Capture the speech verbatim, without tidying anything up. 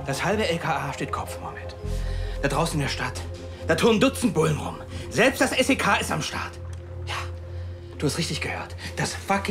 Das halbe L K A steht Kopf, Mohammed. Da draußen in der Stadt, da turnen Dutzend Bullen rum. Selbst das S E K ist am Start. Ja, du hast richtig gehört. Das fucking